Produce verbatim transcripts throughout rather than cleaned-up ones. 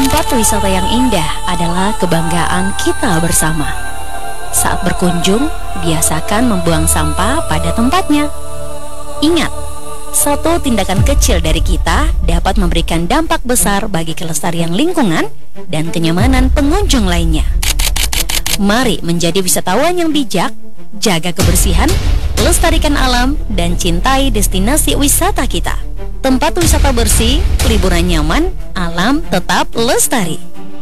Tempat wisata yang indah adalah kebanggaan kita bersama. Saat berkunjung, biasakan membuang sampah pada tempatnya. Ingat, satu tindakan kecil dari kita dapat memberikan dampak besar bagi kelestarian lingkungan dan kenyamanan pengunjung lainnya. Mari menjadi wisatawan yang bijak, jaga kebersihan, lestarikan alam, dan cintai destinasi wisata kita. Tempat wisata bersih, liburan nyaman, alam tetap lestari.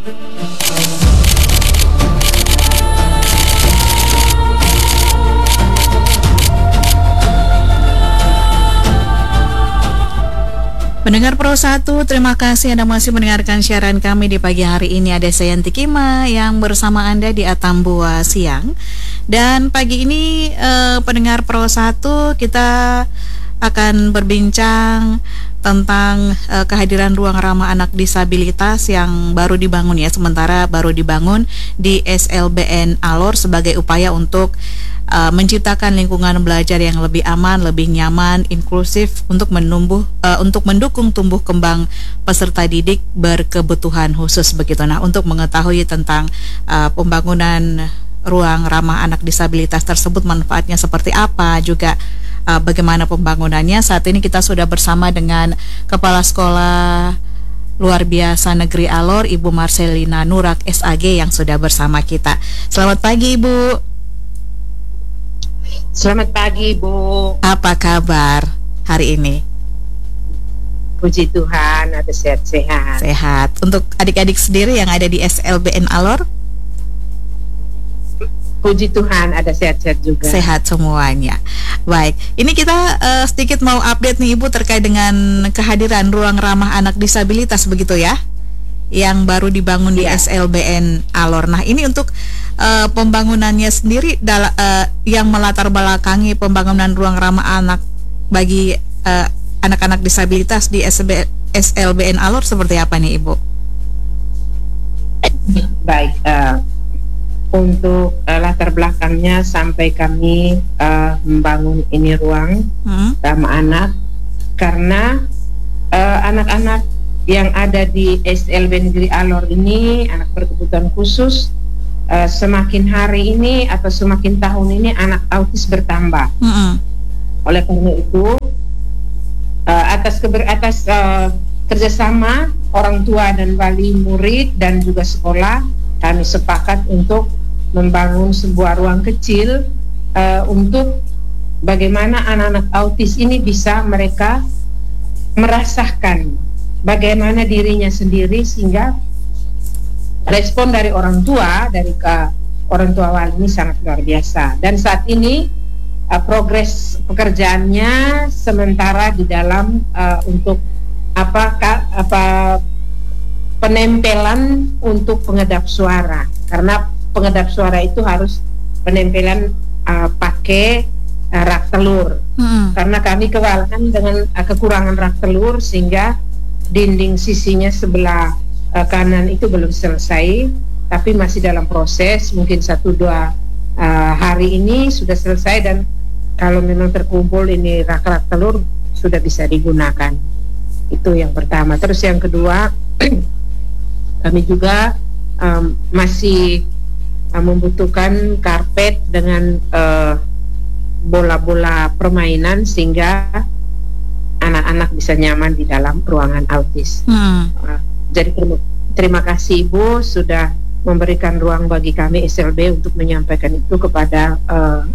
Pendengar Pro satu, terima kasih Anda masih mendengarkan siaran kami di pagi hari ini. Ada saya Yanti Kima yang bersama Anda di Atambua Siang. Dan pagi ini eh, pendengar Pro satu, kita akan berbincang tentang uh, kehadiran ruang ramah anak disabilitas yang baru dibangun ya, sementara baru dibangun di S L B N Alor sebagai upaya untuk uh, menciptakan lingkungan belajar yang lebih aman, lebih nyaman, inklusif untuk menumbuh uh, untuk mendukung tumbuh kembang peserta didik berkebutuhan khusus begitu. Nah, untuk mengetahui tentang uh, pembangunan ruang ramah anak disabilitas tersebut, manfaatnya seperti apa, juga Uh, bagaimana pembangunannya, saat ini kita sudah bersama dengan Kepala Sekolah Luar Biasa Negeri Alor, Ibu Marcelina Nurak S A G yang sudah bersama kita. Selamat pagi, Ibu. Selamat pagi, Bu. Apa kabar hari ini? Puji Tuhan, ada sehat-sehat. Sehat. Untuk adik-adik sendiri yang ada di S L B N Alor? Puji Tuhan, ada sehat-sehat juga. Sehat semuanya. Baik, ini kita uh, sedikit mau update nih Ibu terkait dengan kehadiran ruang ramah anak disabilitas begitu ya, yang baru dibangun ya di S L B N Alor. Nah, ini untuk uh, pembangunannya sendiri dal- uh, yang melatar belakangi pembangunan ruang ramah anak bagi uh, anak-anak disabilitas di S L B N Alor seperti apa nih Ibu? Baik, uh, untuk uh, latar belakangnya sampai kami uh, membangun ini ruang hmm. ramah anak, karena uh, anak-anak yang ada di S L B Negeri Alor ini, anak berkebutuhan khusus, uh, semakin hari ini atau semakin tahun ini anak autis bertambah. Hmm. Oleh karena itu, uh, atas keber atas uh, kerjasama orang tua dan wali murid dan juga sekolah, kami sepakat untuk membangun sebuah ruang kecil uh, untuk bagaimana anak-anak autis ini bisa mereka merasakan bagaimana dirinya sendiri, sehingga respon dari orang tua, dari ke orang tua wali ini sangat luar biasa. Dan saat ini uh, progres pekerjaannya sementara di dalam uh, untuk apa ka, apa penempelan untuk pengedap suara, karena pengedap suara itu harus penempelan uh, pakai uh, rak telur. Hmm. Karena kami kewalahan dengan uh, kekurangan rak telur, sehingga dinding sisinya sebelah uh, kanan itu belum selesai, tapi masih dalam proses. Mungkin satu dua uh, hari ini sudah selesai, dan kalau memang terkumpul ini rak-rak telur sudah bisa digunakan. Itu yang pertama. Terus yang kedua, kami juga um, masih membutuhkan karpet dengan uh, bola-bola permainan sehingga anak-anak bisa nyaman di dalam ruangan autis. Hmm. Uh, jadi terima, terima kasih Ibu sudah memberikan ruang bagi kami S L B untuk menyampaikan itu kepada uh,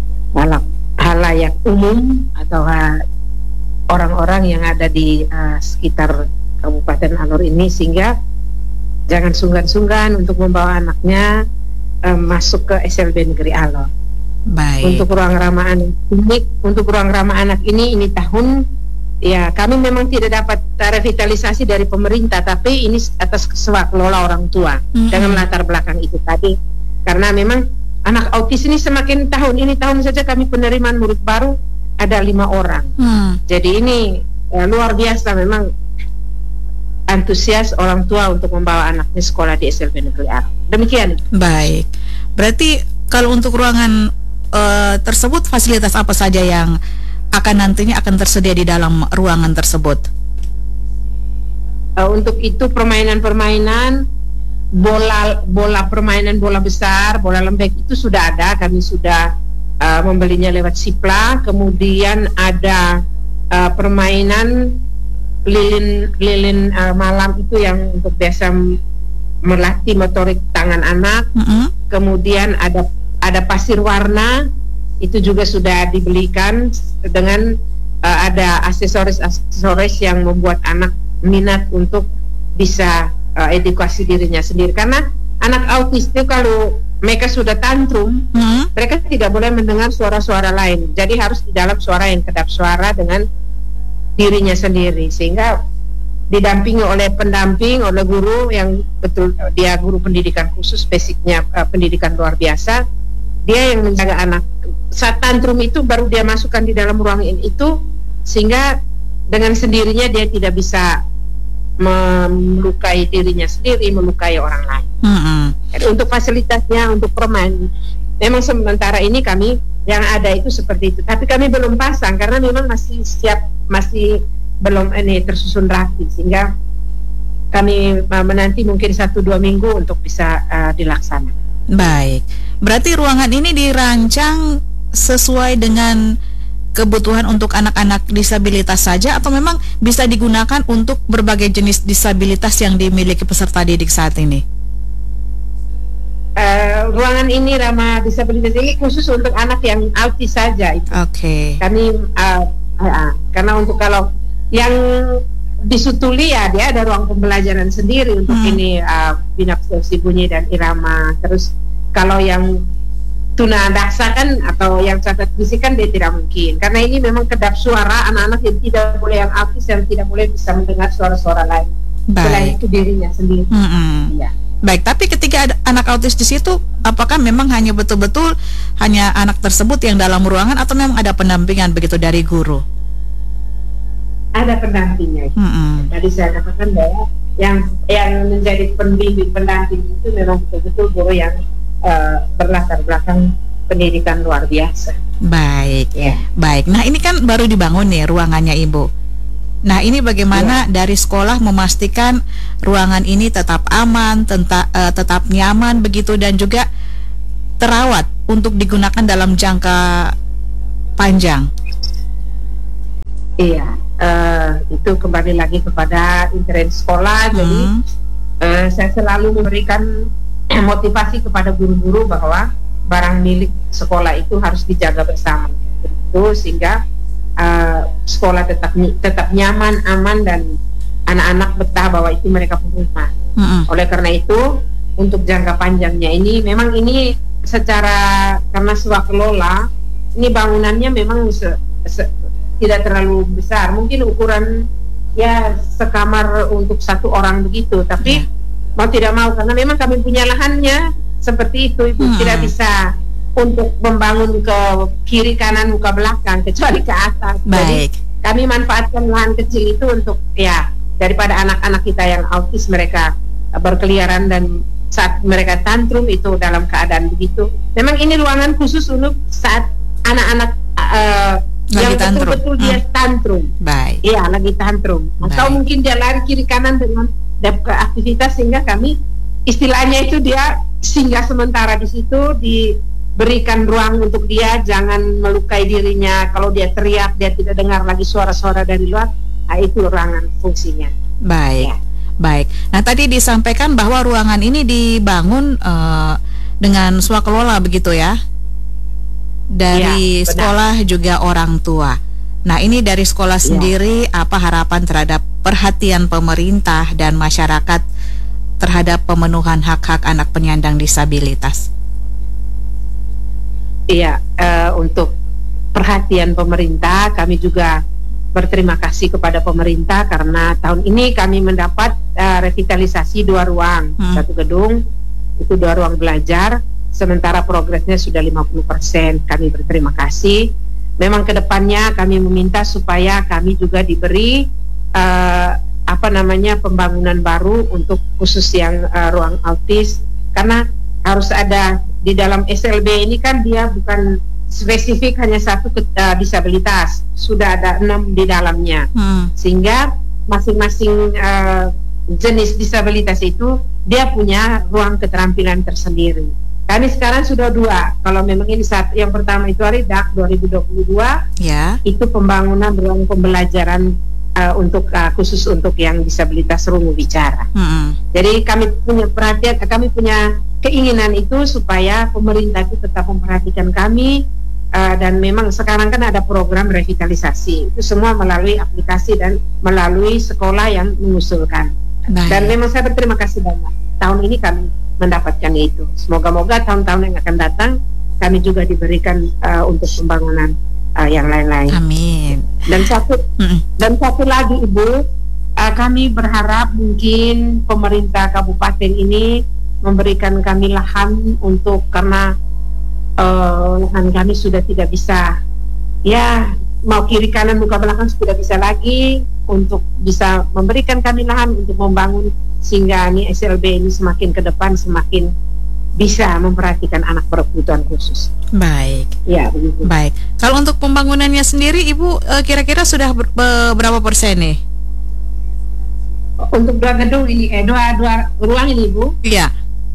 halayak umum atau uh, orang-orang yang ada di uh, sekitar Kabupaten Alor ini, sehingga jangan sungkan-sungkan untuk membawa anaknya Uh, masuk ke S L B Negeri Alor. Baik. Untuk ruang ramah anak ini, untuk ruang ramah anak ini, ini tahun ya kami memang tidak dapat revitalisasi dari pemerintah, tapi ini atas kelola orang tua mm-hmm. dengan latar belakang itu tadi. Karena memang anak autis ini semakin tahun ini tahun saja kami penerimaan murid baru ada lima orang. Mm. Jadi ini ya, luar biasa memang antusias orang tua untuk membawa anaknya sekolah di S L B Negeri Alor. Demikian. Baik. Berarti kalau untuk ruangan uh, tersebut, fasilitas apa saja yang akan nantinya akan tersedia di dalam ruangan tersebut? uh, untuk itu permainan-permainan bola bola permainan bola besar, bola lembek itu sudah ada, kami sudah uh, membelinya lewat Sipla. Kemudian ada uh, permainan lilin lilin uh, malam itu yang untuk biasa melatih motorik tangan anak. Mm-hmm. Kemudian ada ada pasir warna, itu juga sudah dibelikan dengan uh, ada aksesoris-aksesoris yang membuat anak minat untuk bisa Uh, edukasi dirinya sendiri, karena anak autis itu kalau mereka sudah tantrum, hmm. mereka tidak boleh mendengar suara-suara lain, jadi harus di dalam suara yang kedap suara dengan dirinya sendiri, sehingga didampingi oleh pendamping, oleh guru yang betul dia guru pendidikan khusus, basicnya uh, pendidikan luar biasa, dia yang menjaga anak. Saat tantrum itu baru dia masukkan di dalam ruang itu, sehingga dengan sendirinya dia tidak bisa melukai dirinya sendiri, melukai orang lain. Mm-hmm. Jadi untuk fasilitasnya, untuk permain, memang sementara ini kami yang ada itu seperti itu. Tapi kami belum pasang karena memang masih siap, masih belum ini tersusun rapi, sehingga kami uh, menanti mungkin satu dua minggu untuk bisa uh, dilaksanakan. Baik, berarti ruangan ini dirancang sesuai dengan kebutuhan untuk anak-anak disabilitas saja, atau memang bisa digunakan untuk berbagai jenis disabilitas yang dimiliki peserta didik saat ini? Uh, ruangan ini ramah disabilitas ini khusus untuk anak yang autis saja. Oke. Okay. Kami uh, uh, karena untuk kalau yang di Sutuli ya dia ada ruang pembelajaran sendiri untuk hmm. ini uh, bina persepsi bunyi dan irama. Terus kalau yang tuna daksa kan atau yang cacat fisik kan dia tidak mungkin, karena ini memang kedap suara anak-anak yang tidak boleh, yang autis yang tidak boleh bisa mendengar suara-suara lain. Baik. Selain itu dirinya sendiri. Mm-hmm. Ya. Baik, tapi ketika ada anak autis di situ, apakah memang hanya betul-betul hanya anak tersebut yang dalam ruangan, atau memang ada pendampingan begitu dari guru? Ada pendampingnya. Mm-hmm. Tadi saya katakan bahwa yang yang menjadi pembimbing pendamping itu memang betul-betul guru yang Uh, berlatar belakang pendidikan luar biasa. Baik, yeah. Baik. Nah ini kan baru dibangun nih ruangannya Ibu. Nah ini bagaimana yeah. dari sekolah memastikan ruangan ini tetap aman, tenta, uh, tetap nyaman begitu, dan juga terawat untuk digunakan dalam jangka panjang? Iya, uh, itu kembali lagi kepada intervensi sekolah. Hmm. Jadi uh, saya selalu memberikan motivasi kepada guru-guru bahwa barang milik sekolah itu harus dijaga bersama, itu sehingga uh, sekolah tetap tetap nyaman, aman, dan anak-anak betah bahwa itu mereka punya rumah. Mm-hmm. Oleh karena itu untuk jangka panjangnya ini memang ini secara karena swakelola ini bangunannya memang se, se, tidak terlalu besar, mungkin ukuran ya sekamar untuk satu orang begitu, tapi yeah. mau tidak mau karena memang kami punya lahannya seperti itu, Ibu. Hmm. Tidak bisa untuk membangun ke kiri kanan muka belakang kecuali ke atas. Baik. Jadi kami manfaatkan lahan kecil itu untuk ya daripada anak-anak kita yang autis mereka berkeliaran dan saat mereka tantrum itu dalam keadaan begitu. Memang ini ruangan khusus untuk saat anak-anak uh, yang tantrum. betul-betul dia hmm. tantrum. Baik. Iya, lagi tantrum. Atau Baik. mungkin dia lari kiri kanan dengan ke aktivitas, sehingga kami istilahnya itu dia singgah sementara di situ, diberikan ruang untuk dia jangan melukai dirinya. Kalau dia teriak dia tidak dengar lagi suara-suara dari luar. Nah, itu ruangan fungsinya. Baik, ya. Baik. Nah tadi disampaikan bahwa ruangan ini dibangun uh, dengan swakelola begitu ya, dari ya, sekolah juga orang tua. Nah ini dari sekolah ya. sendiri apa harapan terhadap perhatian pemerintah dan masyarakat terhadap pemenuhan hak-hak anak penyandang disabilitas? Iya, uh, untuk perhatian pemerintah kami juga berterima kasih kepada pemerintah karena tahun ini kami mendapat uh, revitalisasi dua ruang, hmm. satu gedung itu dua ruang belajar, sementara progresnya sudah lima puluh persen. Kami berterima kasih. Memang kedepannya kami meminta supaya kami juga diberi uh, apa namanya pembangunan baru untuk khusus yang uh, ruang autis, karena harus ada di dalam S L B ini kan dia bukan spesifik hanya satu uh, disabilitas, sudah ada enam di dalamnya, hmm. sehingga masing-masing uh, jenis disabilitas itu dia punya ruang keterampilan tersendiri. Kami sekarang sudah dua. Kalau memang ini saat yang pertama itu hari D A K dua ribu dua puluh dua, ya. Itu pembangunan ruang pembelajaran uh, untuk uh, khusus untuk yang disabilitas rungu bicara. Mm-hmm. Jadi kami punya perhatian, kami punya keinginan itu supaya pemerintah itu tetap memperhatikan kami. Uh, dan memang sekarang kan ada program revitalisasi. Itu semua melalui aplikasi dan melalui sekolah yang mengusulkan. Baik. Dan memang saya berterima kasih banyak. Tahun ini kami mendapatkan itu. Semoga-moga tahun-tahun yang akan datang kami juga diberikan uh, untuk pembangunan uh, yang lain-lain. Amin. Dan satu mm-mm. dan satu lagi Ibu, uh, kami berharap mungkin pemerintah kabupaten ini memberikan kami lahan untuk karena uh, lahan kami sudah tidak bisa, ya mau kiri kanan muka belakang sudah bisa lagi, untuk bisa memberikan kami lahan untuk membangun sehingga ini S L B ini semakin ke depan semakin bisa memperhatikan anak berkebutuhan khusus. Baik. Ya, begitu. Baik. Kalau untuk pembangunannya sendiri, Ibu e, kira-kira sudah ber, be, berapa persen nih? Untuk dua gedung ini, eh dua dua ruang ini, Bu? Iya.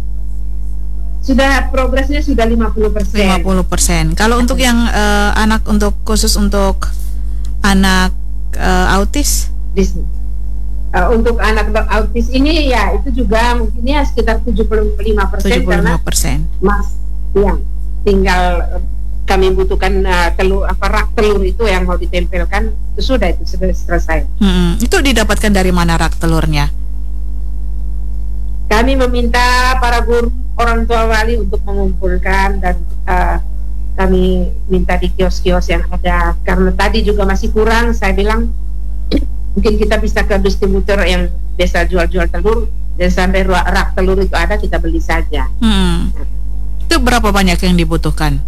Sudah progresnya sudah lima puluh persen. lima puluh persen. Kalau untuk yang e, anak untuk khusus untuk anak e, autis? Dis, uh, untuk anak autis ini ya itu juga mungkin ya sekitar tujuh puluh lima persen karena mas ya tinggal uh, kami butuhkan uh, telur apa rak telur itu yang mau ditempelkan itu sudah itu sudah selesai. Hmm, itu didapatkan dari mana rak telurnya? Kami meminta para guru, orang tua wali untuk mengumpulkan dan uh, kami minta di kios-kios yang ada karena tadi juga masih kurang. Saya bilang mungkin kita bisa ke distributor yang biasa jual-jual telur dan sampai rak telur itu ada kita beli saja. Hmm. Itu berapa banyak yang dibutuhkan?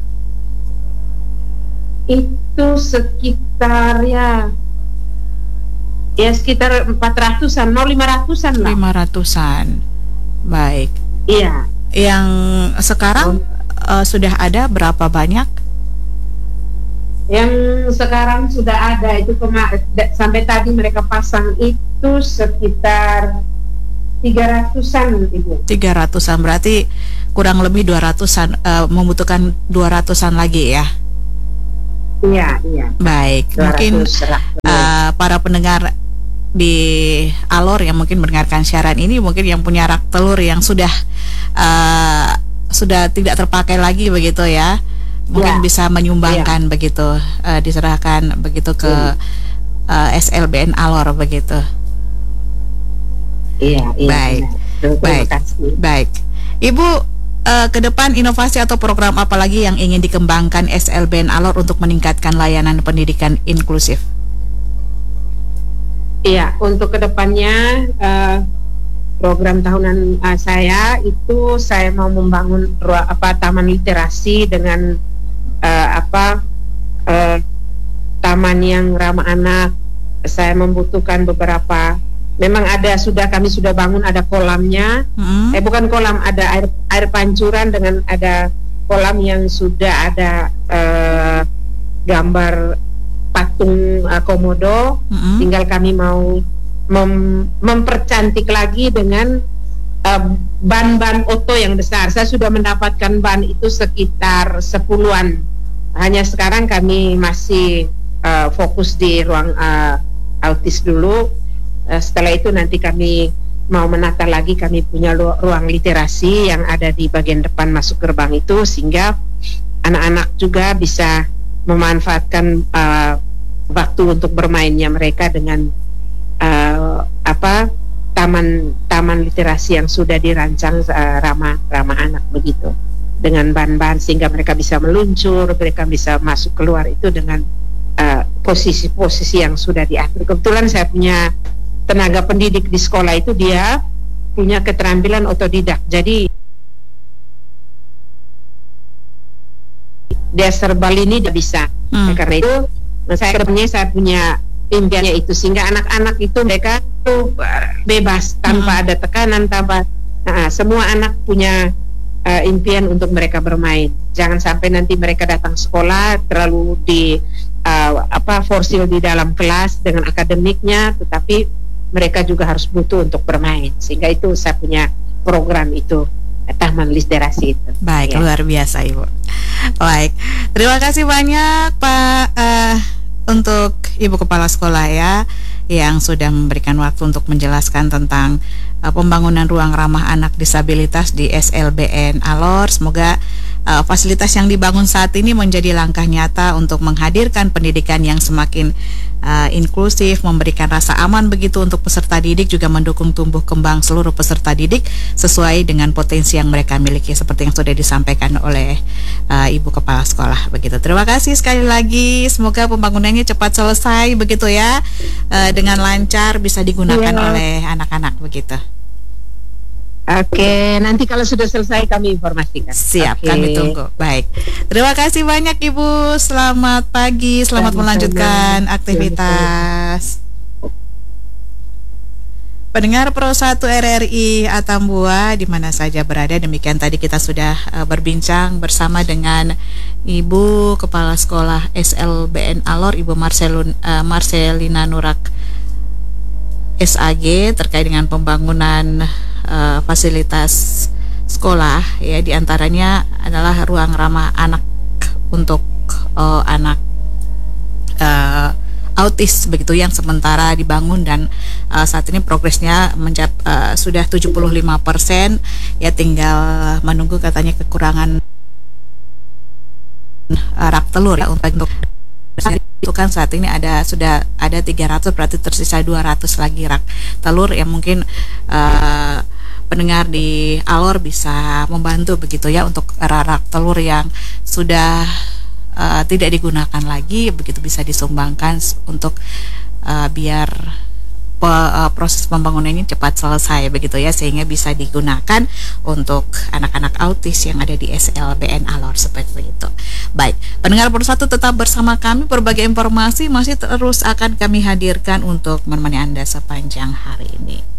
Itu sekitar ya ya sekitar empat ratusan, no lima ratusan lah. Lima ratusan, baik. Iya. Yang sekarang oh. uh, sudah ada berapa banyak? Yang sekarang sudah ada itu kema- sampai tadi mereka pasang itu sekitar tiga ratusan Ibu. tiga ratusan berarti kurang lebih dua ratusan, uh, membutuhkan dua ratusan lagi ya. Iya, iya. Baik, mungkin uh, para pendengar di Alor yang mungkin mendengarkan siaran ini mungkin yang punya rak telur yang sudah uh, sudah tidak terpakai lagi begitu ya. Mungkin ya. Bisa menyumbangkan ya. Begitu uh, diserahkan begitu ke ya. uh, S L B N Alor begitu. Iya, iya. Baik, ya. baik, baik. Ibu, uh, ke depan inovasi atau program apa lagi yang ingin dikembangkan S L B N Alor untuk meningkatkan layanan pendidikan inklusif? Iya, untuk kedepannya uh, program tahunan uh, saya itu saya mau membangun ruang apa taman literasi dengan Uh, apa uh, taman yang ramah anak. Saya membutuhkan beberapa. Memang ada sudah kami sudah bangun ada kolamnya. Mm-hmm. Eh bukan kolam, ada air air pancuran dengan ada kolam yang sudah ada uh, gambar patung uh, komodo. Mm-hmm. Tinggal kami mau mem- mempercantik lagi dengan uh, ban-ban oto yang besar. Saya sudah mendapatkan ban itu sekitar sepuluhan. Hanya sekarang kami masih uh, fokus di ruang uh, autis dulu. Uh, setelah itu nanti kami mau menata lagi, kami punya lu- ruang literasi yang ada di bagian depan masuk gerbang itu, sehingga anak-anak juga bisa memanfaatkan uh, waktu untuk bermainnya mereka dengan uh, apa taman taman literasi yang sudah dirancang uh, ramah ramah anak begitu. Dengan ban-ban sehingga mereka bisa meluncur, mereka bisa masuk keluar itu dengan uh, posisi-posisi yang sudah diatur. Kebetulan saya punya tenaga pendidik di sekolah itu dia punya keterampilan otodidak. Jadi dia serba ini dia bisa. Hmm. Karena itu saya kedepannya saya punya impiannya itu sehingga anak-anak itu mereka tuh bebas tanpa hmm. ada tekanan, tanpa nah, semua anak punya Uh, impian untuk mereka bermain. Jangan sampai nanti mereka datang sekolah terlalu di uh, apa forsil di dalam kelas dengan akademiknya, tetapi mereka juga harus butuh untuk bermain, sehingga itu saya punya program itu, Taman Literasi itu. Baik, ya. Luar biasa Ibu. Baik, terima kasih banyak Pak uh, untuk Ibu Kepala Sekolah ya, yang sudah memberikan waktu untuk menjelaskan tentang uh, pembangunan ruang ramah anak disabilitas di S L B N Alor. Semoga uh, fasilitas yang dibangun saat ini menjadi langkah nyata untuk menghadirkan pendidikan yang semakin uh, inklusif, memberikan rasa aman begitu untuk peserta didik, juga mendukung tumbuh kembang seluruh peserta didik sesuai dengan potensi yang mereka miliki, seperti yang sudah disampaikan oleh uh, Ibu Kepala Sekolah begitu. Terima kasih sekali lagi, semoga pembangunannya cepat selesai begitu ya, uh, dengan lancar bisa digunakan ya. oleh anak-anak begitu. Oke, nanti kalau sudah selesai kami informasikan. Siap, Oke. kami tunggu. Baik, terima kasih banyak Ibu. Selamat pagi, selamat Selamat melanjutkan pagi. aktivitas. Pendengar Pro satu R R I Atambua di mana saja berada, demikian tadi kita sudah uh, berbincang bersama dengan Ibu Kepala Sekolah S L B N Alor, Ibu Marcelun, uh, Marcelina Nurak S A G, terkait dengan pembangunan uh, fasilitas sekolah ya, diantaranya adalah ruang ramah anak untuk uh, anak uh, autis begitu, yang sementara dibangun dan uh, saat ini progresnya menjap, uh, sudah tujuh puluh lima persen ya, tinggal menunggu katanya kekurangan uh, rak telur ya untuk itu kan saat ini ada sudah ada tiga ratus, berarti tersisa dua ratus lagi rak telur yang mungkin uh, pendengar di Alor bisa membantu begitu ya, untuk rak telur yang sudah uh, tidak digunakan lagi begitu bisa disumbangkan untuk uh, biar pe, uh, proses pembangunannya cepat selesai begitu ya, sehingga bisa digunakan untuk anak-anak autis yang ada di S L B N Alor seperti itu. Baik, pendengar Pro satu tetap bersama kami, berbagai informasi masih terus akan kami hadirkan untuk menemani Anda sepanjang hari ini.